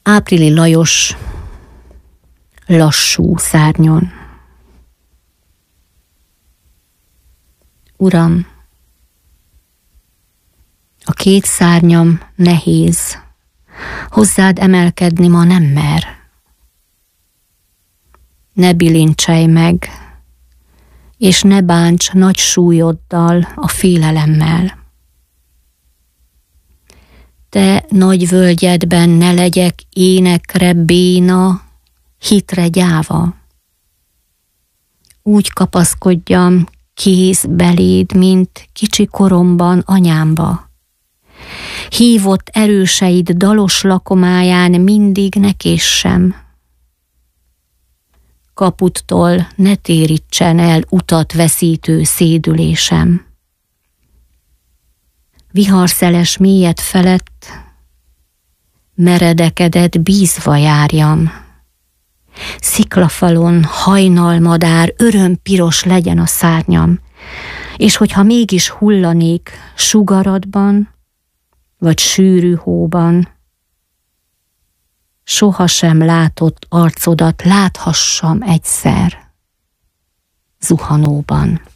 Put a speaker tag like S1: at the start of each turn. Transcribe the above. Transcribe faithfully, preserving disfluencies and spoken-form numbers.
S1: Áprili Lajos lassú szárnyon. Uram, a két szárnyam nehéz, hozzád emelkedni ma nem mer. Ne bilincselj meg, és ne bánts nagy súlyoddal, a félelemmel. Te nagy völgyedben ne legyek énekre béna, hitre gyáva. Úgy kapaszkodjam kéz beléd, mint kicsi koromban anyámba. Hívott erőseid dalos lakomáján mindig ne késsem. Kaputtól ne térítsen el utat veszítő szédülésem. Viharszeles mélyed felett meredekedet bízva járjam. Sziklafalon hajnalmadár örömpiros legyen a szárnyam, és hogyha mégis hullanék sugaradban, vagy sűrű hóban, sohasem látott arcodat láthassam egyszer zuhanóban.